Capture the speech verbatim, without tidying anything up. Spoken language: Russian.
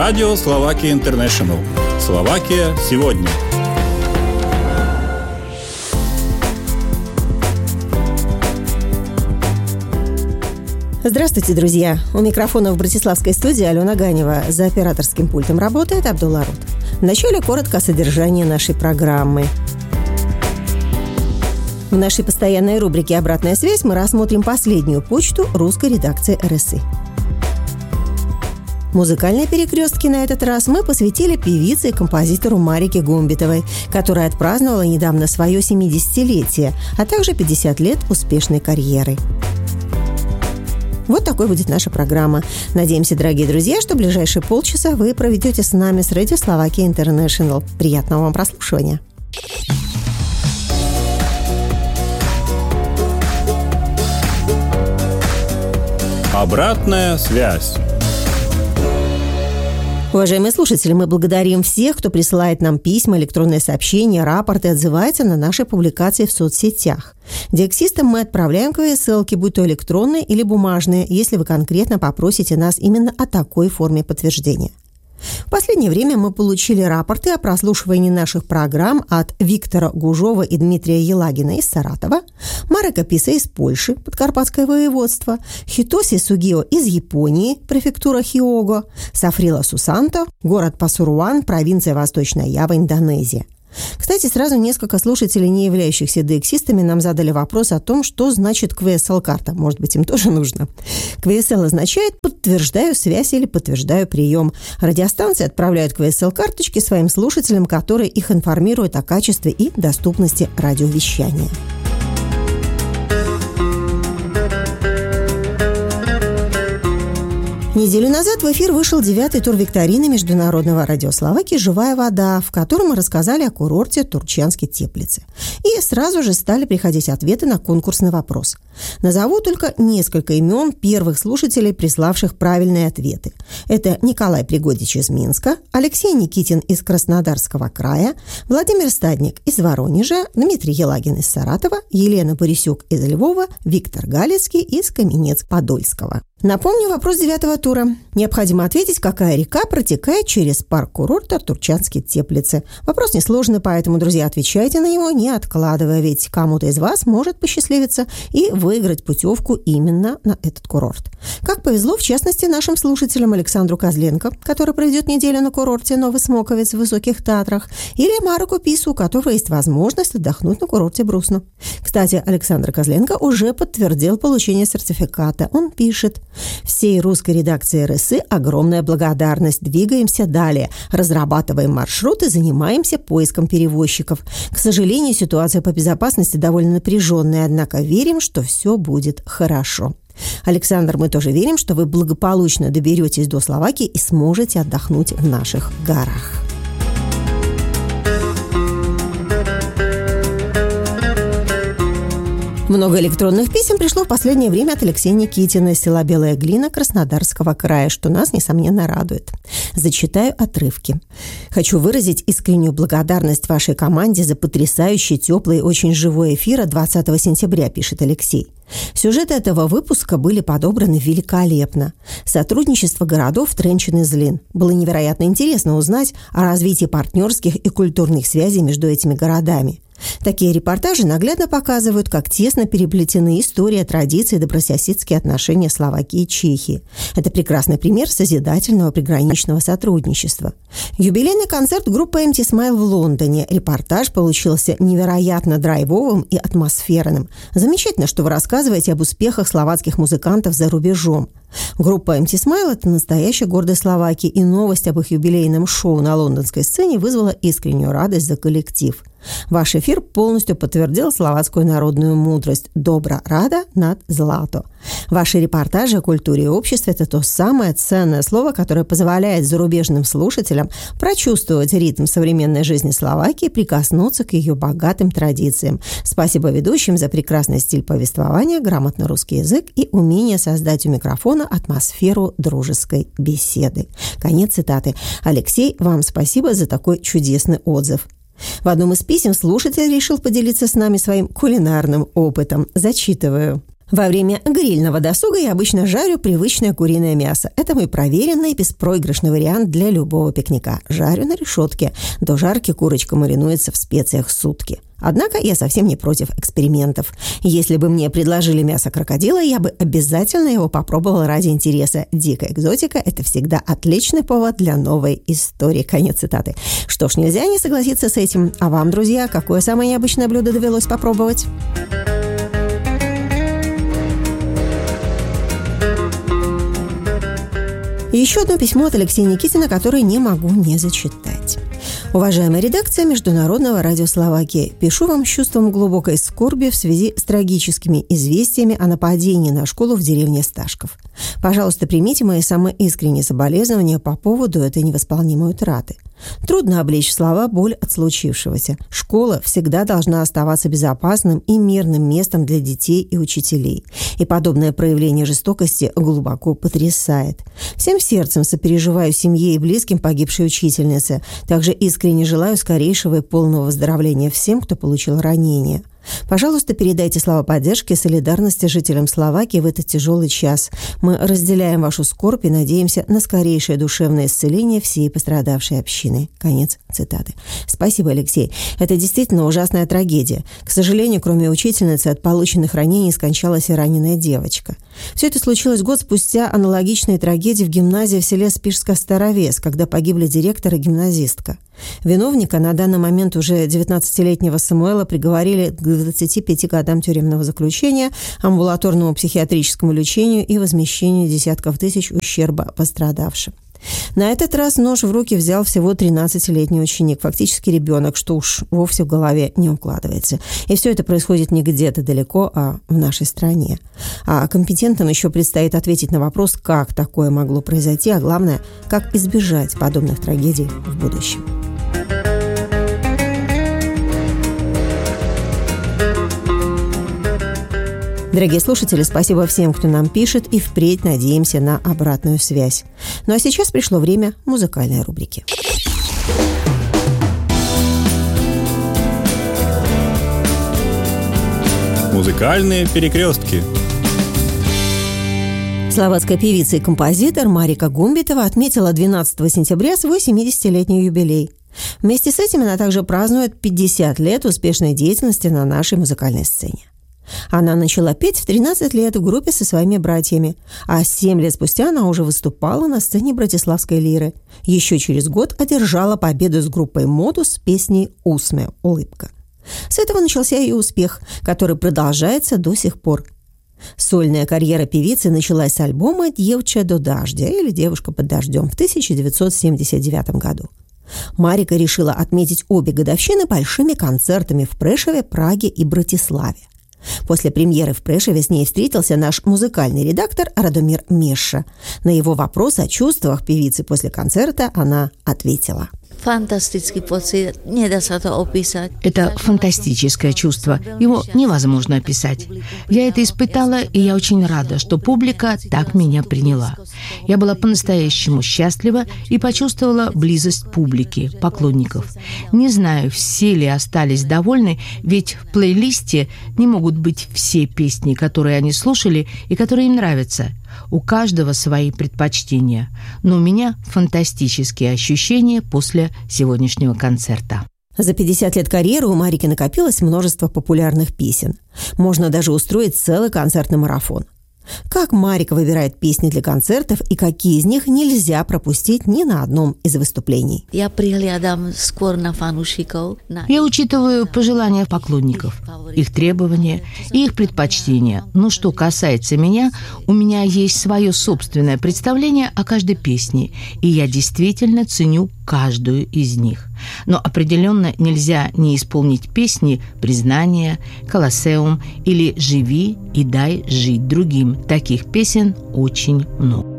Радио Словакия Интернешнл. Словакия сегодня. Здравствуйте, друзья! У микрофона в братиславской студии Алена Ганева. За операторским пультом работает Абдулла Рут. Вначале коротко о содержании нашей программы. В нашей постоянной рубрике «Обратная связь» мы рассмотрим последнюю почту русской редакции эр эс и. Музыкальные перекрестки на этот раз мы посвятили певице и композитору Марике Гумбитовой, которая отпраздновала недавно свое семидесятилетие, а также пятьдесят лет успешной карьеры. Вот такой будет наша программа. Надеемся, дорогие друзья, что в ближайшие полчаса вы проведете с нами с Радио Словакия Интернешнл. Приятного вам прослушивания. Обратная связь. Уважаемые слушатели, мы благодарим всех, кто присылает нам письма, электронные сообщения, рапорты, отзывается на наши публикации в соцсетях. Диаксистам мы отправляем ка эс элки, будь то электронные или бумажные, если вы конкретно попросите нас именно о такой форме подтверждения. В последнее время мы получили рапорты о прослушивании наших программ от Виктора Гужова и Дмитрия Елагина из Саратова, Марека Писа из Польши, Подкарпатское воеводство, Хитоси Сугио из Японии, префектура Хиого, Сафрила Сусанто, город Пасуруан, провинция Восточная Ява, Индонезия. Кстати, сразу несколько слушателей, не являющихся диаксистами, нам задали вопрос о том, что значит кью эс эл-карта. Может быть, им тоже нужно. кью эс эл означает «подтверждаю связь» или «подтверждаю прием». Радиостанции отправляют кью эс эл-карточки своим слушателям, которые их информируют о качестве и доступности радиовещания. Неделю назад в эфир вышел девятый тур викторины Международного радио Словакии «Живая вода», в котором мы рассказали о курорте Турчанской Теплицы. И сразу же стали приходить ответы на конкурсный вопрос. Назову только несколько имен первых слушателей, приславших правильные ответы. Это Николай Пригодич из Минска, Алексей Никитин из Краснодарского края, Владимир Стадник из Воронежа, Дмитрий Елагин из Саратова, Елена Борисюк из Львова, Виктор Галицкий из Каменец-Подольского. Напомню вопрос девятого тура. Необходимо ответить, какая река протекает через парк курорта Турчанские Теплицы. Вопрос несложный, поэтому, друзья, отвечайте на него, не откладывая, ведь кому-то из вас может посчастливиться и выиграть путевку именно на этот курорт. Как повезло, в частности, нашим слушателям Александру Козленко, который проведет неделю на курорте Новый Смоковец в Высоких Татрах, или Мареку Пису, у которого есть возможность отдохнуть на курорте Брусно. Кстати, Александр Козленко уже подтвердил получение сертификата. Он пишет: всей русской редакции эр эс и огромная благодарность. Двигаемся далее. Разрабатываем маршруты, занимаемся поиском перевозчиков. К сожалению, ситуация по безопасности довольно напряженная, однако верим, что все будет хорошо. Александр, мы тоже верим, что вы благополучно доберетесь до Словакии и сможете отдохнуть в наших горах. Много электронных писем пришло в последнее время от Алексея Никитина из села Белая Глина Краснодарского края, что нас, несомненно, радует. Зачитаю отрывки. «Хочу выразить искреннюю благодарность вашей команде за потрясающий, теплый и очень живой эфир от двадцатого сентября», пишет Алексей. Сюжеты этого выпуска были подобраны великолепно. Сотрудничество городов Тренчин и Злин. Было невероятно интересно узнать о развитии партнерских и культурных связей между этими городами. Такие репортажи наглядно показывают, как тесно переплетены история, традиции и добрососедские отношения Словакии и Чехии. Это прекрасный пример созидательного приграничного сотрудничества. Юбилейный концерт группы эм ти Smile в Лондоне. Репортаж получился невероятно драйвовым и атмосферным. Замечательно, что вы рассказываете об успехах словацких музыкантов за рубежом. Группа эм ти Smile – это настоящая гордость Словакии, и новость об их юбилейном шоу на лондонской сцене вызвала искреннюю радость за коллектив. Ваш эфир полностью подтвердил словацкую народную мудрость «Добра рада над злато». Ваши репортажи о культуре и обществе – это то самое ценное слово, которое позволяет зарубежным слушателям прочувствовать ритм современной жизни Словакии и прикоснуться к ее богатым традициям. Спасибо ведущим за прекрасный стиль повествования, грамотный русский язык и умение создать у микрофона атмосферу дружеской беседы. Конец цитаты. Алексей, вам спасибо за такой чудесный отзыв. В одном из писем слушатель решил поделиться с нами своим кулинарным опытом. Зачитываю. Во время грильного досуга я обычно жарю привычное куриное мясо. Это мой проверенный беспроигрышный вариант для любого пикника. Жарю на решетке. До жарки курочка маринуется в специях сутки. Однако я совсем не против экспериментов. Если бы мне предложили мясо крокодила, я бы обязательно его попробовала ради интереса. Дикая экзотика – это всегда отличный повод для новой истории. Конец цитаты. Что ж, нельзя не согласиться с этим. А вам, друзья, какое самое необычное блюдо довелось попробовать? И еще одно письмо от Алексея Никитина, которое не могу не зачитать. Уважаемая редакция Международного радио Словакии, пишу вам с чувством глубокой скорби в связи с трагическими известиями о нападении на школу в деревне Сташков. Пожалуйста, примите мои самые искренние соболезнования по поводу этой невосполнимой утраты. Трудно облечь в слова боль от случившегося. Школа всегда должна оставаться безопасным и мирным местом для детей и учителей. И подобное проявление жестокости глубоко потрясает. Всем сердцем сопереживаю семье и близким погибшей учительницы. Также искренне желаю скорейшего и полного выздоровления всем, кто получил ранения. Пожалуйста, передайте слова поддержки и солидарности жителям Словакии в этот тяжелый час. Мы разделяем вашу скорбь и надеемся на скорейшее душевное исцеление всей пострадавшей общины. Конец цитаты. Спасибо, Алексей. Это действительно ужасная трагедия. К сожалению, кроме учительницы, от полученных ранений скончалась и раненая девочка. Все это случилось год спустя аналогичной трагедии в гимназии в селе Спишска-Старовес, когда погибли директор и гимназистка. Виновника, на данный момент уже девятнадцатилетнего Самуэла, приговорили к двадцати пяти годам тюремного заключения, амбулаторному психиатрическому лечению и возмещению десятков тысяч ущерба пострадавшим. На этот раз нож в руки взял всего тринадцатилетний ученик, фактически ребенок, что уж вовсе в голове не укладывается. И все это происходит не где-то далеко, а в нашей стране. А компетентным еще предстоит ответить на вопрос, как такое могло произойти, а главное, как избежать подобных трагедий в будущем. Дорогие слушатели, спасибо всем, кто нам пишет, и впредь надеемся на обратную связь. Ну а сейчас пришло время музыкальной рубрики. Музыкальные перекрестки. Словацкая певица и композитор Марика Гумбитова отметила двенадцатого сентября свой семидесятилетний юбилей. Вместе с этим она также празднует пятьдесят лет успешной деятельности на нашей музыкальной сцене. Она начала петь в тринадцать лет в группе со своими братьями, а семь лет спустя она уже выступала на сцене Братиславской лиры. Еще через год одержала победу с группой «Модус» с песней «Усме» – «Улыбка». С этого начался ее успех, который продолжается до сих пор. Сольная карьера певицы началась с альбома «Дьевча до дождя» или «Девушка под дождем» в тысяча девятьсот семьдесят девятом году. Марика решила отметить обе годовщины большими концертами в Прешеве, Праге и Братиславе. После премьеры в Прешеве с ней встретился наш музыкальный редактор Радомир Меша. На его вопрос о чувствах певицы после концерта она ответила. Фантастический поцит, не да се то описать. Это фантастическое чувство, его невозможно описать. Я это испытала, и я очень рада, что публика так меня приняла. Я была по-настоящему счастлива и почувствовала близость публики, поклонников. Не знаю, все ли остались довольны, ведь в плейлисте не могут быть все песни, которые они слушали и которые им нравятся. У каждого свои предпочтения, но у меня фантастические ощущения после сегодняшнего концерта. За пятьдесят лет карьеры у Марики накопилось множество популярных песен. Можно даже устроить целый концертный марафон. Как Марика выбирает песни для концертов и какие из них нельзя пропустить ни на одном из выступлений? Я приглядам скоро на фанушиков. Я учитываю пожелания поклонников, их требования и их предпочтения. Но что касается меня, у меня есть свое собственное представление о каждой песне, и я действительно ценю каждую из них. Но определенно нельзя не исполнить песни «Признание», «Колоссеум» или «Живи и дай жить другим». Таких песен очень много.